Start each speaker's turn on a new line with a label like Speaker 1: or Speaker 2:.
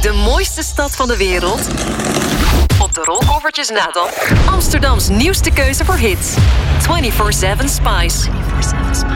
Speaker 1: De mooiste stad van de wereld. Op de rolkoffertjes na dan. Amsterdams nieuwste keuze voor hits. 24/7 Spice.